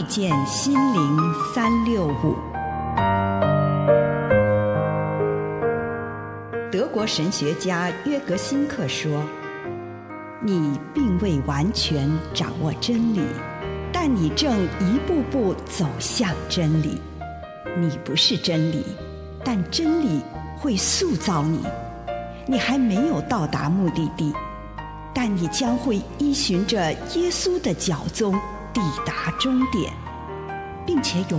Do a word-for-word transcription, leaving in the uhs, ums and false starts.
见心灵三六五。德国神学家约格辛克说，你并未完全掌握真理，但你正一步步走向真理。你不是真理，但真理会塑造你。你还没有到达目的地，但你将会依循着耶稣的脚踪抵达终点，并且有